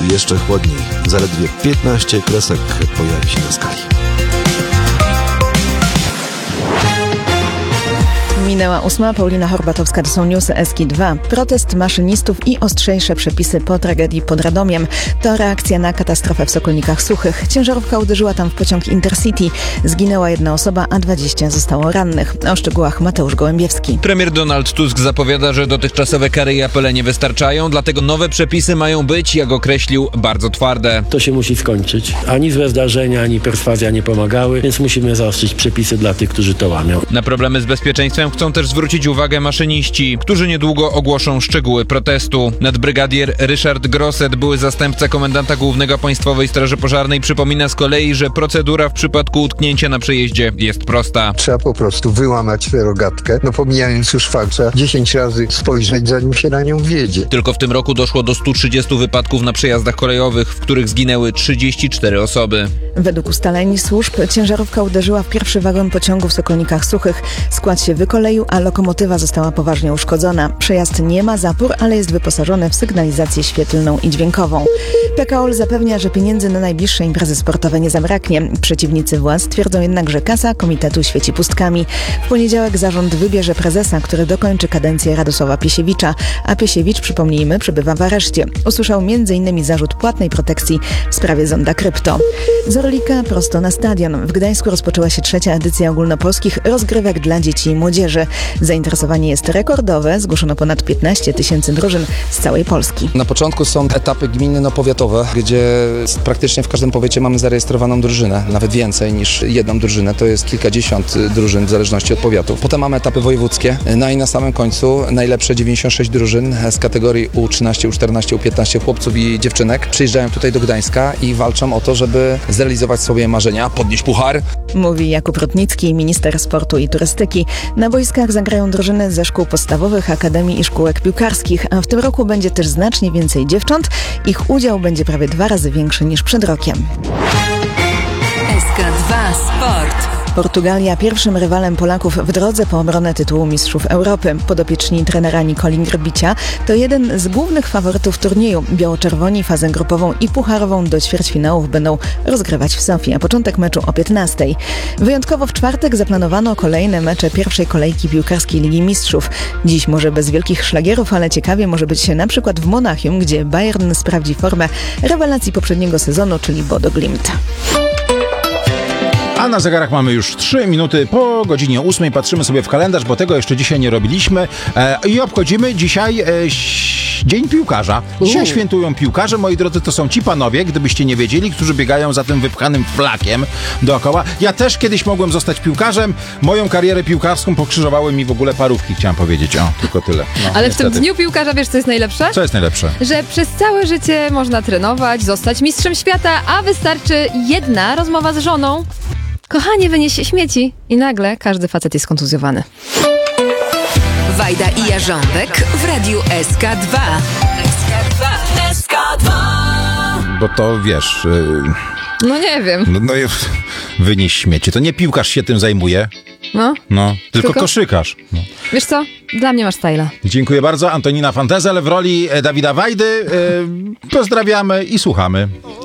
jeszcze chłodniej. Zaledwie 15 kresek pojawi się na skali. Minęła 8. Paulina Horbatowska, to są newsy SK2. Protest maszynistów i ostrzejsze przepisy po tragedii pod Radomiem. To reakcja na katastrofę w Sokolnikach Suchych. Ciężarówka uderzyła tam w pociąg Intercity. Zginęła 1 osoba, a 20 zostało rannych. O szczegółach Mateusz Gołębiewski. Premier Donald Tusk zapowiada, że dotychczasowe kary i apele nie wystarczają, dlatego nowe przepisy mają być, jak określił, bardzo twarde. To się musi skończyć. Ani złe zdarzenia, ani perswazja nie pomagały, więc musimy zaostrzyć przepisy dla tych, którzy to łamią. Na problemy z bezpieczeństwem chcą też zwrócić uwagę maszyniści, którzy niedługo ogłoszą szczegóły protestu. Nadbrygadier Ryszard Grosset, były zastępca komendanta głównego Państwowej Straży Pożarnej, przypomina z kolei, że procedura w przypadku utknięcia na przejeździe jest prosta. Trzeba po prostu wyłamać rogatkę, pomijając już fakt, trzeba 10 razy spojrzeć, zanim się na nią wjedzie. Tylko w tym roku doszło do 130 wypadków na przejazdach kolejowych, w których zginęły 34 osoby. Według ustaleń służb ciężarówka uderzyła w pierwszy wagon pociągu w Sokolnikach Suchych. Skład się wykoleił, a lokomotywa została poważnie uszkodzona. Przejazd nie ma zapór, ale jest wyposażony w sygnalizację świetlną i dźwiękową. PKOL zapewnia, że pieniędzy na najbliższe imprezy sportowe nie zabraknie. Przeciwnicy władz twierdzą jednak, że kasa komitetu świeci pustkami. W poniedziałek zarząd wybierze prezesa, który dokończy kadencję Radosława Piesiewicza, a Piesiewicz, przypomnijmy, przebywa w areszcie. Usłyszał m.in. zarzut płatnej protekcji w sprawie zonda krypto. Z Orlika prosto na stadion. W Gdańsku rozpoczęła się 3. edycja ogólnopolskich rozgrywek dla dzieci i młodzieży. Zainteresowanie jest rekordowe. Zgłoszono ponad 15 000 drużyn z całej Polski. Na początku są etapy gminno-powiatowe, gdzie praktycznie w każdym powiecie mamy zarejestrowaną drużynę, nawet więcej niż jedną drużynę. To jest kilkadziesiąt drużyn w zależności od powiatów. Potem mamy etapy wojewódzkie, no i na samym końcu najlepsze 96 drużyn z kategorii U13, U14, U15 chłopców i dziewczynek przyjeżdżają tutaj do Gdańska i walczą o to, żeby zrealizować sobie marzenia, podnieść puchar. Mówi Jakub Rutnicki, minister sportu i turystyki. Na boiskach zagrają drużyny ze szkół podstawowych, akademii i szkółek piłkarskich, a w tym roku będzie też znacznie więcej dziewcząt. Ich udział będzie prawie 2 razy większy niż przed rokiem. SK2 Sport. Portugalia pierwszym rywalem Polaków w drodze po obronę tytułu Mistrzów Europy. Podopieczni trenera Nikoli Grbicia to jeden z głównych faworytów turnieju. Biało-czerwoni fazę grupową i pucharową do ćwierćfinałów będą rozgrywać w Sofii, a początek meczu o 15:00. Wyjątkowo w czwartek zaplanowano kolejne mecze pierwszej kolejki piłkarskiej Ligi Mistrzów. Dziś może bez wielkich szlagierów, ale ciekawie może być się na przykład w Monachium, gdzie Bayern sprawdzi formę rewelacji poprzedniego sezonu, czyli Bodo Glimt. A na zegarach mamy już 3 minuty po godzinie 8. Patrzymy sobie w kalendarz, bo tego jeszcze dzisiaj nie robiliśmy. I obchodzimy dzisiaj Dzień Piłkarza. Dzisiaj świętują piłkarze, moi drodzy, to są ci panowie, gdybyście nie wiedzieli, którzy biegają za tym wypchanym flakiem dookoła. Ja też kiedyś mogłem zostać piłkarzem. Moją karierę piłkarską pokrzyżowały mi w ogóle parówki, chciałem powiedzieć. O, tylko tyle. No, ale niestety. w tym dniu piłkarza wiesz, co jest najlepsze? Co jest najlepsze? Że przez całe życie można trenować, zostać mistrzem świata, a wystarczy jedna rozmowa z żoną. Kochanie, wynieś śmieci. I nagle każdy facet jest kontuzjowany. Wajda i Jarząbek w radiu SK2. SK2. Bo to wiesz... No nie wiem. No wynieś śmieci. To nie piłkarz się tym zajmuje. No, tylko koszykarz. No. Wiesz co? Dla mnie masz styla. Dziękuję bardzo. Antonina Fantezel w roli Dawida Wajdy. Pozdrawiamy i słuchamy.